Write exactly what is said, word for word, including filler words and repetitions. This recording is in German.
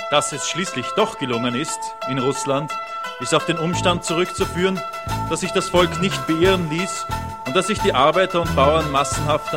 Dass es schließlich doch gelungen ist in Russland, ist auf den Umstand zurückzuführen, dass sich das Volk nicht beirren ließ und dass sich die Arbeiter und Bauern massenhaft